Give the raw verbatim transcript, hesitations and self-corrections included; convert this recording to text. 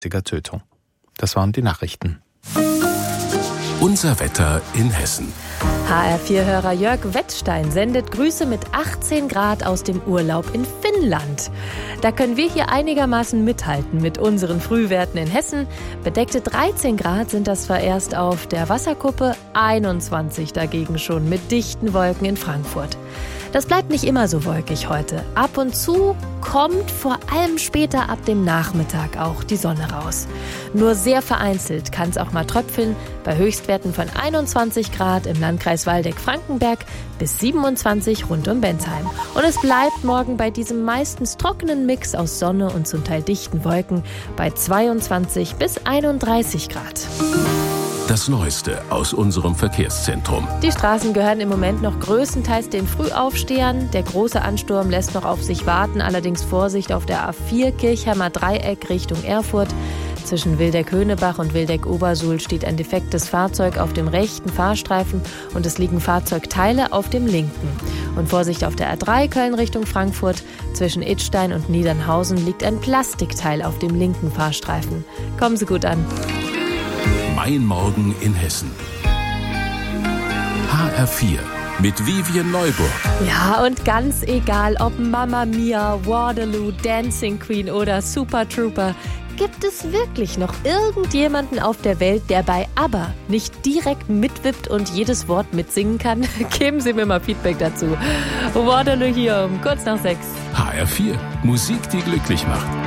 Tötung. Das waren die Nachrichten. Unser Wetter in Hessen. H R vier Hörer Jörg Wettstein sendet Grüße mit achtzehn Grad aus dem Urlaub in Finnland. Da können wir hier einigermaßen mithalten mit unseren Frühwerten in Hessen. Bedeckte dreizehn Grad sind das zwar erst auf der Wasserkuppe, einundzwanzig dagegen schon mit dichten Wolken in Frankfurt. Das bleibt nicht immer so wolkig heute. Ab und zu kommt vor allem später ab dem Nachmittag auch die Sonne raus. Nur sehr vereinzelt kann es auch mal tröpfeln, bei Höchstwerten von einundzwanzig Grad im Landkreis Waldeck-Frankenberg bis siebenundzwanzig rund um Bensheim. Und es bleibt morgen bei diesem meistens trockenen Mix aus Sonne und zum Teil dichten Wolken bei zweiundzwanzig bis einunddreißig Grad. Das Neueste aus unserem Verkehrszentrum. Die Straßen gehören im Moment noch größtenteils den Frühaufstehern. Der große Ansturm lässt noch auf sich warten. Allerdings Vorsicht auf der A vier Kirchheimer Dreieck Richtung Erfurt. Zwischen Wildeck-Höhnebach und Wildeck-Obersuhl steht ein defektes Fahrzeug auf dem rechten Fahrstreifen und es liegen Fahrzeugteile auf dem linken. Und Vorsicht auf der A drei Köln Richtung Frankfurt. Zwischen Idstein und Niedernhausen liegt ein Plastikteil auf dem linken Fahrstreifen. Kommen Sie gut an. Mein Morgen in Hessen. H R vier mit Vivian Neuburg. Ja, und ganz egal, ob Mamma Mia, Waterloo, Dancing Queen oder Super Trooper, gibt es wirklich noch irgendjemanden auf der Welt, der bei ABBA nicht direkt mitwippt und jedes Wort mitsingen kann? Geben Sie mir mal Feedback dazu. Waterloo hier um kurz nach sechs. H R vier, Musik, die glücklich macht.